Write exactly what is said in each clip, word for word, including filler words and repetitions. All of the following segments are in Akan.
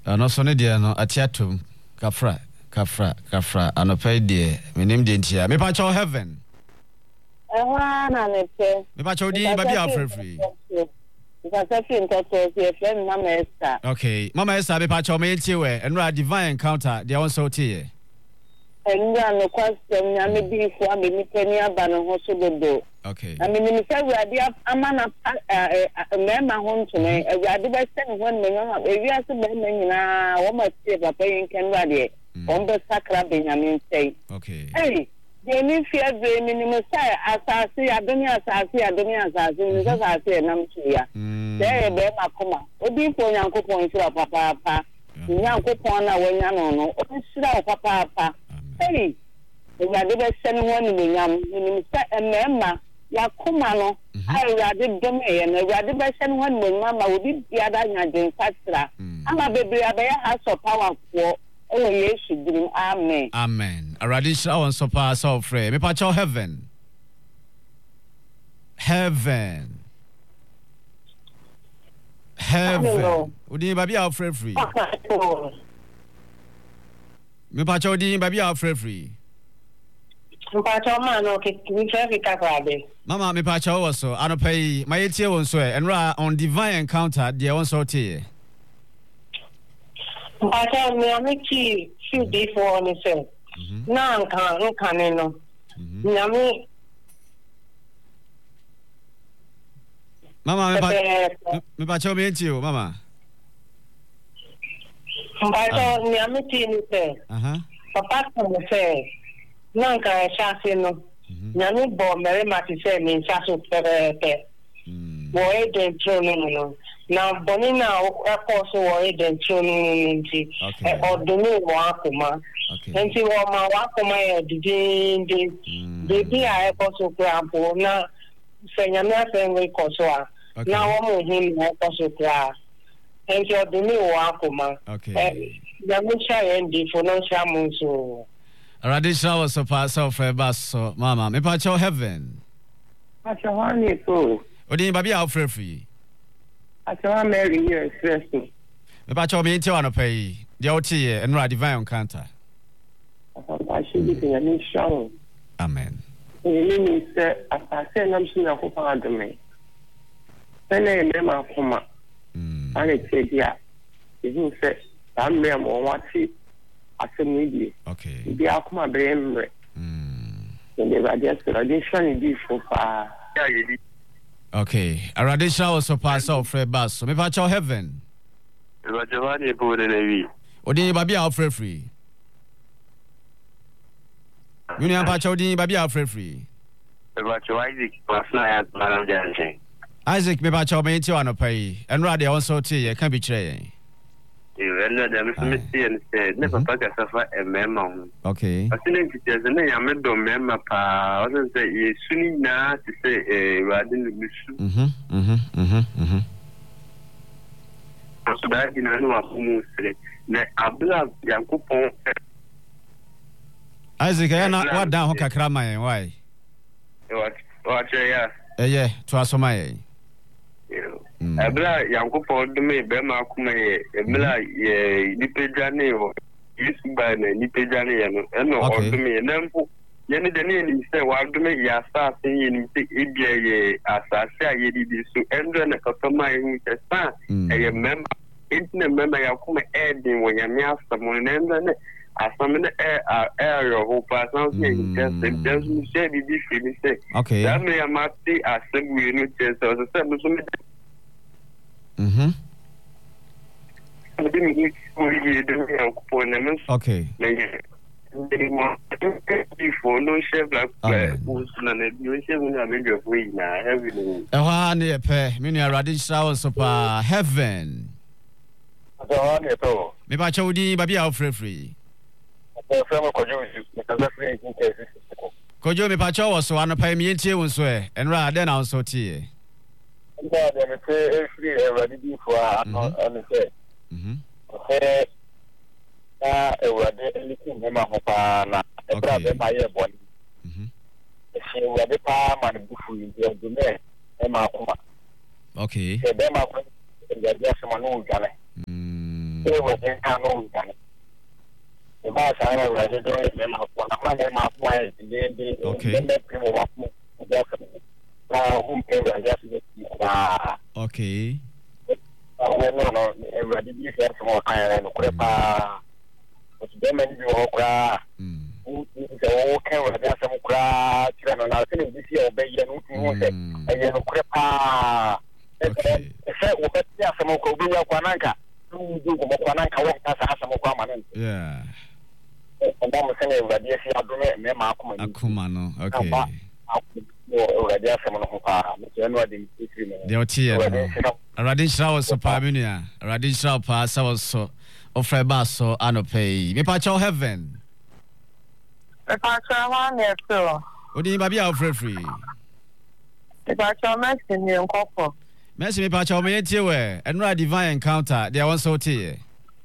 no so ne dia no atiatum kafra kafra kafra anopai dia menim de ntia me pa cho heaven ehwa na me pe me pa cho di ba bia free Mama Esther. Okay, Mama Esther, me pa cho me tie we enra divine encounter dia won so tie. Enra no question na me bi fo am me tani aba no ho so dodo. Okay. Na me ni say we ade amana me ma ho ntune we ade ba se ho me ma e wi ase be na nyina wo ma tie papa yin kan wa de. On be sakra Benjamin say. Okay. Hey, the new fear the minimum say asasi adomi asasi adomi asasi ni asasi na mchia. There be makoma. Obi fo Nyankopon sira papa papa. Nyankopon na wonya no no. Obi sira papa papa. Hey, we ade be sen ho ni nyam ni say emema yakoma no. Ai we ade dom e na we ade be sen ho ni nyam ma obi bia da nya den satra. Ama bebre abaya has of power for oh yes, amen. Amen. Aradisha on so pass so free. Me pa cho heaven. Heaven. Heaven. Udi baby out free free. Me pa cho di baby out free free. Me pa cho man okay, we try to kakade. Mama me pa cho so anopai my tie won so enra on divine encounter dia won so tie. Ata me amiki few days for me say. Na nka nka ne no. Nyame Mama me pa me pa cho me ti o mama. Ata me amiki ni say. Aha. Papa ko say. Na nka sha se no. Nyame bo mere ma ti say me sha so pepe. Boy den tro no no. Na boni na akoso wo e den tro no nti e odumi wo akoma nti wo ma wo akoma e didin de de bi a akoso krampo na senya na fenwe koso a na wo mo hin na akoso kra nti odumi wo akoma okay ya mo sha ndi fo no sha mo so Aradisha was so pass off bus so mama me pa cho heaven acha wani to odi baby out free free acha Mary here stress me pa cho me ti wa no pay dia o ti e enra divine encounter I should be in a show. Amen. You say, I say, I'm seeing a couple of me. Then I remember Kuma. And I said, yeah. You say, I'm there more what it. I said, maybe. Okay. The Akuma Bemre. And they were just addition be for far. Okay. Aradisha was so pass off for bus. So me pa cho heaven. But Giovanni put in a week. Odi baby out free free. You know about Chodi, baby, are free free. About your Isaac, was not Madame Johnson. Isaac, me about your mate, you are no pay, and rather also tea, can be tray. You ended them and said, never pack a suffer a memo. Okay. I think there's a name I made no member, pa, I was say, you soon now to say, a riding with you. Hm, hm, hm, hm. So that in a new home, that Abdullah Yankupon. Isaac, I know what down Hokakrama and why. What, what, yeah. Eh, yeah, to us, my. Abla Yankupon to me, Bema Kume, Abla, Nipejani, used by Nipejani, and no, or to me, and then Yenny the name said, what to me, Yasa, saying, Ibia, as I say, you did to enter a customer who says, I remember, it's a member Yakume adding when you have someone and then. As some in the air area who pass out saying just the just say the different say. Okay. That may I must say as we need to so the same. Mhm. I didn't need to do the components. Okay. Before no chef like who's none of you say we are made of we now everything. Eh wa na pe me nua Radisha was so pa heaven. So on it all. Me ba chodi baby out free free. Kojo me pa cho was so anopa me ntie won so e enra den na so tie. Nda dem say every every before on on say. Mhm. Okay. Ah, e wa de likin me ma ho pa na e bra be ma ye boni. Mhm. E wa de pa man bufu yi de me e ma kuma. Okay. E be ma ko e ja ja se ma no gale. Mm. They were in Canon. The boss I know where they do it, them up one of my name up why they did people up. Now, who came and just okay. No, no, everybody is here from Ireland, Crepa. But them and you all cry. The old camera, there's some cry. And I think this year, baby, and you know, Crepa. Okay. Yeah. Akumano, okay. The Otia, Radisha was so Paminia, Radisha pass also of Frebaso, Anope. Me pacho heaven. Me pacho one year too. What do you baby out free free? Me pacho Messi in Coco. Messi me pacho me tiwe, and right divine encounter, they are one so tea.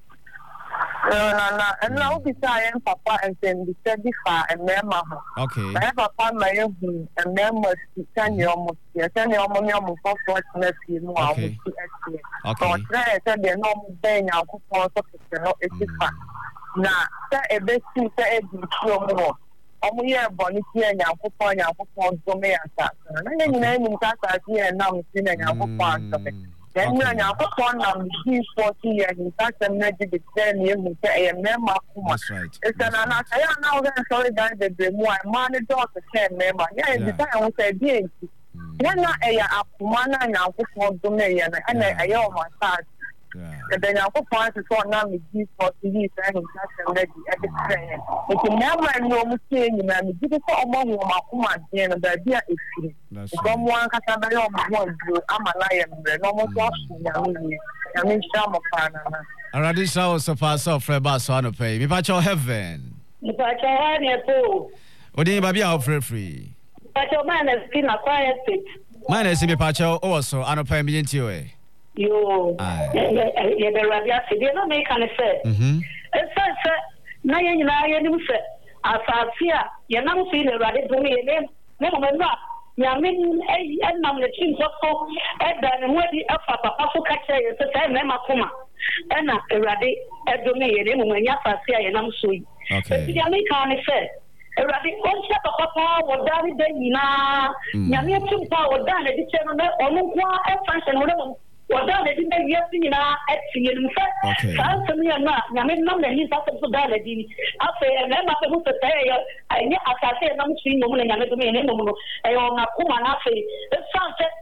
No, no, no. And now beside Papa and then the steady far and their mamma. Okay. My papa, my husband, and then was ten year almost, ten year almost for fortunate you know. Okay. Okay. I said they're not paying our coupons of the it's fine. Now, a best thing said more. I'm here, Bonnie, and our coupon, our coupons, so may I and then you name in Tata here and now seeing our coupons of it. Then when I put on um these forty years in fact I'm not the ten years in a member. That's right. It's an I now then sorry that the more money daughter ten member. Yeah, the time I was a being. Then I Akumana and I'll put on domain and I owe my side. And then I'll put on to for now with these forty years and in fact I'm ready at the train. It's never no saying you man, give it for among my woman and the idea is free. Someone can have a one blue, I'm a lion, no more washing. I mean, some of Panama. Radisha was so pass off Frebaso, Anope. Me pacho heaven. You pacho on your pool. What do you baby out free free? Pacho man has been a quiet seat. Mine is me pacho also, Anope me into it. You, you're the Rabia, you don't make an effect. Hm. It's such a nine nine set. As I fear, you're not feeling ready to me. Never mind. Yamin, and I'm the chin so, and then what the Alpha Papa catch is the same name of Kuma. And a ready at the me, and when Yapa say, and I'm sweet. Okay. Yamin can't effect. A ready one step of Papa, what Daddy Dana, Yamin two power done at the channel, or no one, and function. What done it in the year at seeing fact. Answer me or not, Yamin number he's after the Daladi. I say, and then I put the say, I know as I say, I'm seeing no one and I don't mean anymore. I own a Kuma, I say, it's sunset.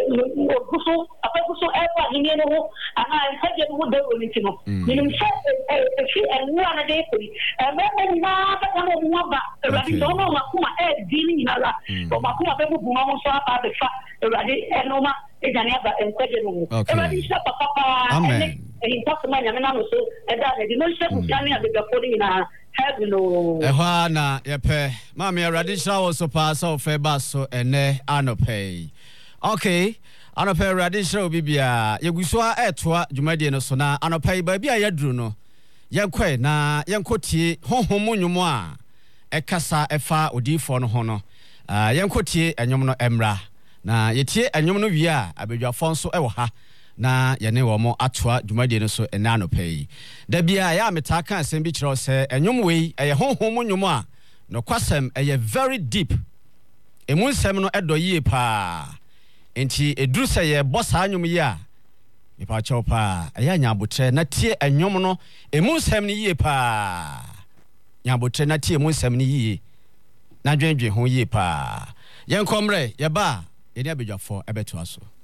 Gusu, apa gusu apa ini ni wo, anak saya jadi muda ni cino. Jadi saya, si anu ada deh pun. Memang nak kamu buat apa? Jadi dono aku mah eh dini nala. Kalau aku mah aku buat musuh apa besar. Jadi anu mah jadi apa? Saya jadi muda. Jadi siapa papa? Amen. Ini tak semuanya mana musuh. Ada jadi musuh bukan ni ada berpoli na. Hello. Ehwa na yepe. Mami Radisha was so pass off Frebaso ene Anope. Okay, Anope Radisha Bibia, Yaguswa etwa Jumadi no sona, Anope Babia Yadruno, Yankwe na Yankoti, Homo Nyumwa, Ekasa Efa Odi for no hono, Yankoti and Yomono Emra, na Yetie and Yomono Via, Abidja Fonso Ewaha, na Yane Wamo Atwa, Jumadi no so and Anope. Debia Yametaka and Sembichro say, and Yumwe, a Homo Nyumwa, no Quasem, a very deep. Emun Semino Edo Ye Pa. Enti eduru sɛ yɛ boss anyum yi a nipa kyɛw pa ɛyɛ nyabotre na tie anyum no emu nsɛm ne yie pa nyabotre na tie emu nsɛm ne yie na dwendwe ho yie pa yɛn kɔmrɛ yɛ ba yɛ ne abedwafo ɛbɛto aso